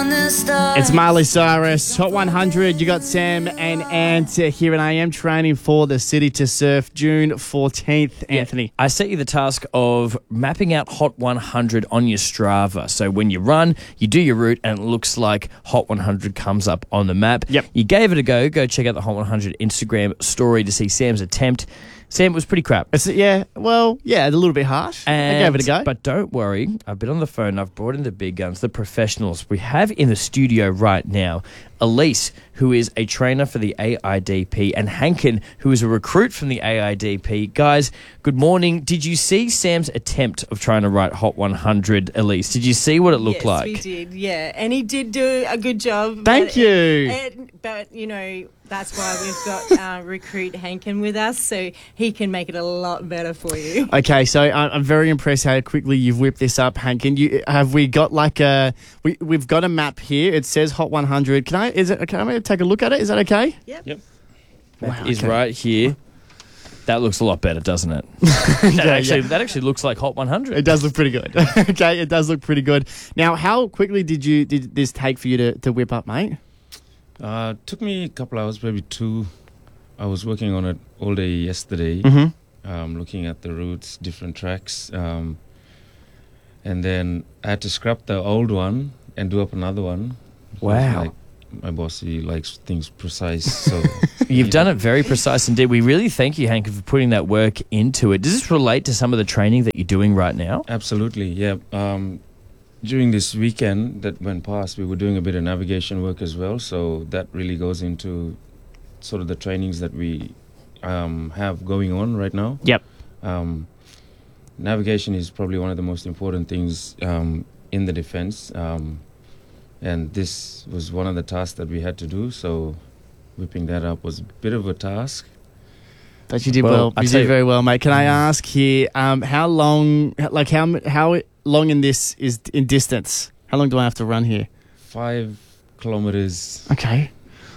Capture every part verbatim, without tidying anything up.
on the stars. It's Miley Cyrus, Hot one hundred. You got Sam and Ant here, and I am training for the City to Surf June fourteenth. Anthony. I set you the task of mapping out Hot one hundred on your Strava. So when you run, you do your route, and it looks like Hot one hundred comes up on the map. Yep. You gave it a go. Go check out the Hot one hundred Instagram story to see Sam's attempt. Sam, it was pretty crap. It's, yeah, well, yeah, a little bit harsh. And, I gave it a go. But don't worry, I've been on the phone, I've brought in the big guns, the professionals. We have in the studio right now Elise, who is a trainer for the A I D P, and Hankin, who is a recruit from the A I D P. Guys, good morning. Did you see Sam's attempt of trying to write Hot one hundred, Elise? Did you see what it looked yes, like? Yes, we did, yeah. And he did do a good job. Thank but, you. It, but, you know, that's why we've got uh, recruit Hankin with us, so he can make it a lot better for you. Okay, so I- I'm very impressed how quickly you've whipped this up, Hankin. You have we got like a we we've got a map here. It says Hot one hundred. Can I is it can I take a look at it? Is that okay? Yep. Yep. That is okay. right here. That looks a lot better, doesn't it? that, Yeah, actually, yeah. that actually looks like Hot one hundred. It does look pretty good. Okay, it does look pretty good. Now, how quickly did you did this take for you to, to whip up, mate? Uh, took me a couple hours, maybe two. I was working on it all day yesterday, Mm-hmm. um, looking at the routes, different tracks. Um, and then I had to scrap the old one and do up another one. Wow. Like, my boss, he likes things precise. So You've done it very precise indeed. We really thank you, Hank, for putting that work into it. Does this relate to some of the training that you're doing right now? Absolutely, yeah. Um, during this weekend that went past, we were doing a bit of navigation work as well. So that really goes into sort of the trainings that we um, have going on right now. Yep. Um, navigation is probably one of the most important things um, in the defense. Um, and this was one of the tasks that we had to do. So whipping that up was a bit of a task. But you did Well, well. I You tell did you- very well, mate. Can I ask here, um, how long, like how m- how long in this is in distance? How long do I have to run here? Five kilometers, Okay.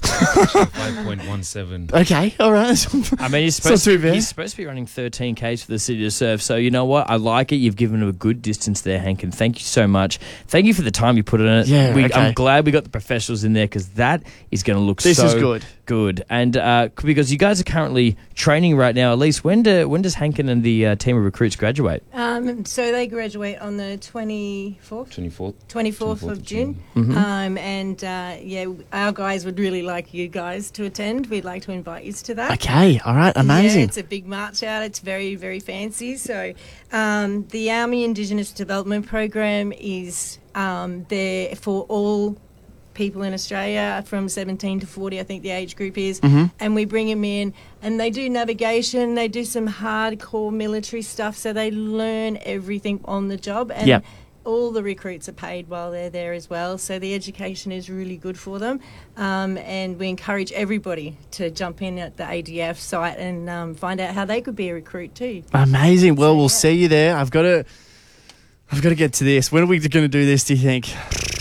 five point one seven. Okay. All right. I mean, he's It's not supposed, too bad. he's supposed to be running thirteen Ks for the City to Surf. So, you know what? I like it. You've given him a good distance there, Hank, and thank you so much. Thank you for the time you put in it. Yeah, we, okay. I'm glad we got the professionals in there because that is going to look This so is good. good. And uh, because you guys are currently training right now, at least when do when does Hankin and the uh, team of recruits graduate? Um, so they graduate on the twenty-fourth, twenty-fourth. twenty-fourth twenty-fourth of June. Mhm. Um, and, uh, yeah, our guys would really like you guys to attend. We'd like to invite you to that. Okay. All right. Yeah, Amazing. it's a big march out. It's very, very fancy. So um, the Army Indigenous Development Program is um, there for all people in Australia from seventeen to forty, I think the age group is. Mm-hmm. And we bring them in and they do navigation. They do some hardcore military stuff. So they learn everything on the job. And Yep. all the recruits are paid while they're there as well. So the education is really good for them. Um, and we encourage everybody to jump in at the A D F site and um, find out how they could be a recruit too. Amazing. Well, So, we'll yeah. see you there. I've got to. I've got to get to this. When are we going to do this? Do you think?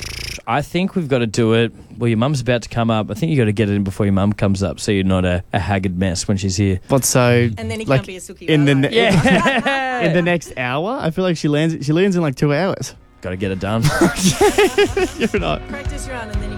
I think we've got to do it. Well, your mum's about to come up. I think you got to get it in before your mum comes up, so you're not a, a haggard mess when she's here. But so And then he like can't be a sookie. in the while ne- I- Yeah, in the next hour, I feel like she lands. She lands in like two hours. got to get it done. You're not. Practice run and then you